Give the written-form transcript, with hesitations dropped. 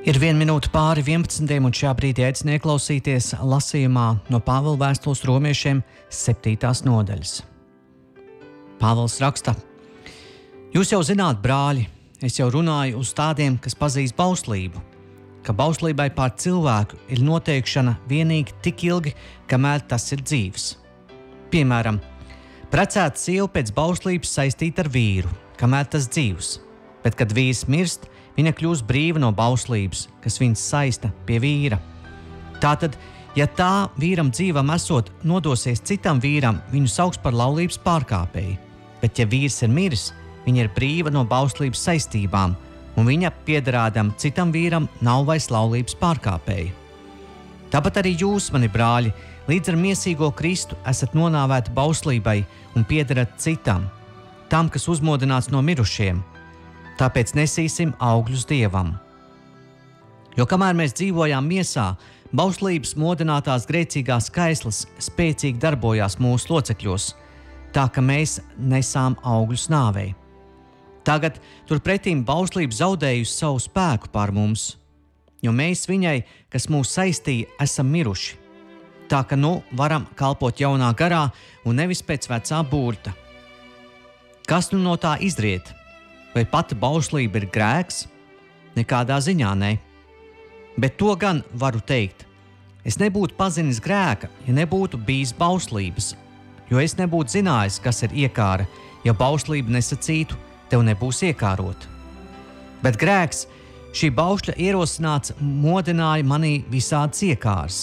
Ir 1 minūte pāri 11. un šajā brīdī aicinu ieklausīties lasījumā no Pāvila vēstules romiešiem 7. nodaļas. Pāvils raksta: Jūs jau zināt, brāļi, es jau runāju uz tādiem, kas pazīst bauslību, ka bauslībai pār cilvēku ir noteikšana vienīgi tik ilgi, kamēr tas ir dzīvs. Piemēram, precēta sieva pēc bauslības saistīta ar vīru, kamēr tas dzīvs, bet kad vīrs mirst, viņa kļūst brīva no bauslības, kas viņu saista pie vīra. Tātad, ja tā vīram dzīvam esot nodosies citam vīram, viņu sauks par laulības pārkāpēju, bet ja vīrs ir miris, viņa ir brīva no bauslības saistībām, un viņa piederādam citam vīram nav vairs laulības pārkāpēja. Tāpat arī jūs, mani brāļi, līdz ar miesīgo Kristu esat nonāvēti bauslībai un piederat citam, tam, kas uzmodināts no mirušiem. Tāpēc nesīsim augļus Dievam. Jo kamēr mēs dzīvojām miesā, bauslības modinātās grēcīgās kaislas spēcīgi darbojās mūsu locekļos, tā ka mēs nesām augļus nāvei. Tagad turpretīm bauslība zaudējusi savu spēku pār mums, jo mēs viņai, kas mūs saistīja, esam miruši. Tā ka varam kalpot jaunā garā un nevis pēc vecā burta. Kas no tā izriet? Vai pati bauslība ir grēks? Nekādā ziņā ne. Bet to gan varu teikt. Es nebūtu pazinis grēka, ja nebūtu bijis bauslības, jo es nebūtu zinājis, kas ir iekāra, ja bauslība nesacītu, tev nebūs iekārot. Bet grēks, šī baušļa ierosināts, modināja manī visādas iekāras.